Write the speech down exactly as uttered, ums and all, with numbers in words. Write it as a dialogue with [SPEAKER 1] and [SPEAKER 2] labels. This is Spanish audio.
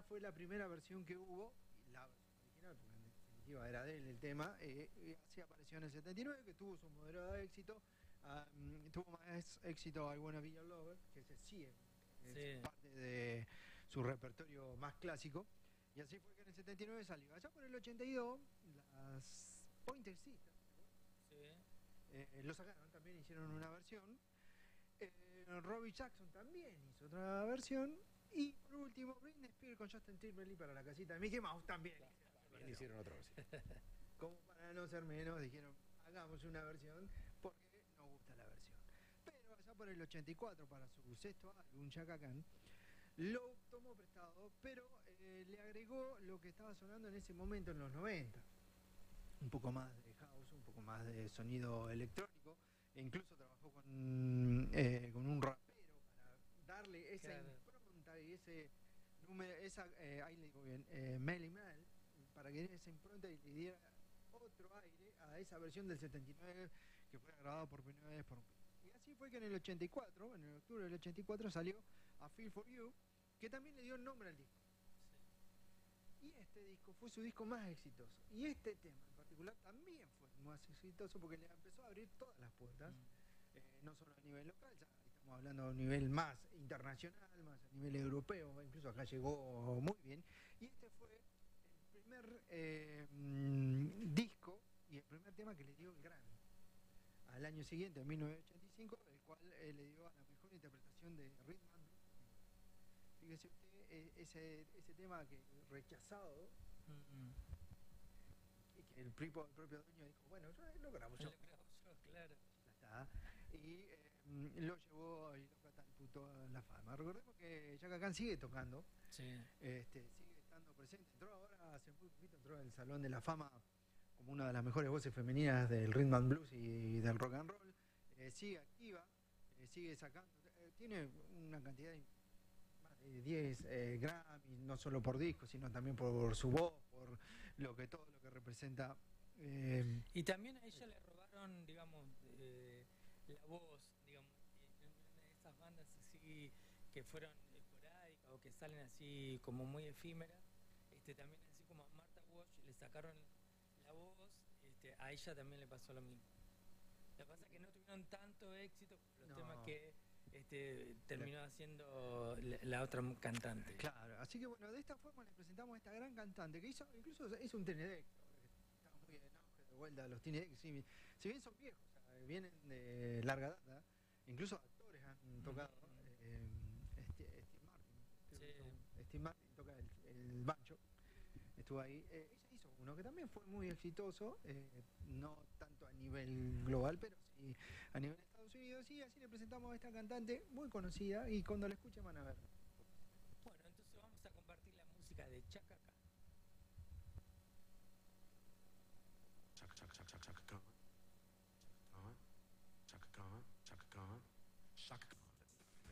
[SPEAKER 1] fue la primera versión que hubo, la versión original, porque en definitiva era de él el tema, eh, y así apareció en el setenta y nueve, que tuvo su moderado éxito. Um, tuvo más éxito I Wanna Be Your Lover, que ese sí es, es
[SPEAKER 2] Sí.
[SPEAKER 1] parte de su repertorio más clásico. Y así fue que en el setenta y nueve salió. Allá por el ochenta y dos, las Pointer Sisters,
[SPEAKER 2] Sí.
[SPEAKER 1] eh, lo sacaron, también hicieron una versión. Eh, Robbie Jackson también hizo otra versión. Y por último, Britney Spears con Justin Timberlake para la casita de Mickey Mouse también.
[SPEAKER 2] Claro.
[SPEAKER 3] También hicieron otra versión.
[SPEAKER 1] Como para no ser menos, dijeron, hagamos una versión porque nos gusta la versión. Pero allá por el ochenta y cuatro, para su sexto álbum, Chaka Khan, lo tomó prestado, pero eh, le agregó lo que estaba sonando en ese momento en los noventa. Un poco más de house, un poco más de sonido electrónico, e incluso trabajó con, eh, con un rapero para darle esa
[SPEAKER 2] Claro.
[SPEAKER 1] impronta y ese número, esa, eh, ahí le digo bien, eh, Melly Mel, para que diera esa impronta y le diera otro aire a esa versión del setenta y nueve que fue grabada por primera vez por un pibe. Y así fue que en el ochenta y cuatro, en el octubre del ochenta y cuatro, salió A Feel For You, que también le dio el nombre al disco.
[SPEAKER 2] Sí.
[SPEAKER 1] Y este disco fue su disco más exitoso. Y este tema en particular también fue más exitoso porque le empezó a abrir todas las puertas,
[SPEAKER 2] Mm.
[SPEAKER 1] eh, no solo a nivel local, ya estamos hablando a un nivel más internacional, más a nivel europeo, incluso acá llegó muy bien. Y este fue el primer eh, mm, disco y el primer tema que le dio el Grammy. Al año siguiente, en mil novecientos ochenta y cinco, el cual eh, le dio a la mejor interpretación de Rhythm and Blues. Fíjese usted, eh, ese, ese tema que rechazado,
[SPEAKER 2] Mm, mm.
[SPEAKER 1] y que el propio, el propio dueño dijo, bueno, yo lo grabo yo.
[SPEAKER 2] Lo grabo yo, claro.
[SPEAKER 1] Ya está. Y eh, lo llevó y lo catapultó a la fama. Recordemos que Chaka Khan sigue tocando,
[SPEAKER 2] Sí.
[SPEAKER 1] este, sigue estando presente. Entró ahora, hace muy poquito, entró en el Salón de la Fama como una de las mejores voces femeninas del rhythm and blues y del rock and roll. Eh, sigue activa, eh, sigue sacando, eh, tiene una cantidad de más de diez eh, Grammy, no solo por disco, sino también por su voz, por lo que todo lo que representa. Eh,
[SPEAKER 2] Y también a ella le robaron, digamos, eh, la voz, digamos, en una de esas bandas así que fueron esporádicas o que salen así como muy efímeras, este, también así como a Martha Wash le sacaron la voz, este, a ella también le pasó lo mismo. Lo que pasa es que no tuvieron tanto éxito por los
[SPEAKER 1] No.
[SPEAKER 2] temas que este, terminó haciendo la, la otra cantante.
[SPEAKER 1] Claro, así que bueno, de esta forma les presentamos a esta gran cantante que hizo, incluso hizo un Tinedec, está muy en auge de vuelta los Tinedec, si, si bien son viejos, o sea, vienen de larga data, incluso actores han tocado,
[SPEAKER 2] Mm.
[SPEAKER 1] eh, Steve, Steve Martin, creo
[SPEAKER 2] Sí.
[SPEAKER 1] que hizo- Steve Martin toca el, el banjo, estuvo ahí, eh, ella hizo uno que también fue muy exitoso, eh, no tanto a nivel global, pero sí a nivel de Estados Unidos, y así le presentamos a esta cantante muy conocida y cuando la escuchen van a ver.